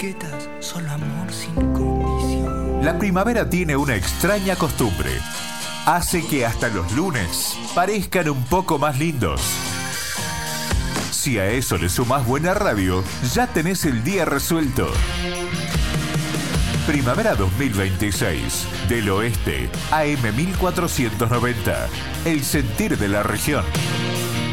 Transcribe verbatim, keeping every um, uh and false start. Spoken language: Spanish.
etiquetas, solo amor sin condición. La primavera tiene una extraña costumbre. Hace que hasta los lunes parezcan un poco más lindos. Si a eso le sumás buena radio, ya tenés el día resuelto. Primavera dos mil veintiséis, del Oeste, A M mil cuatrocientos noventa. El sentir de la región.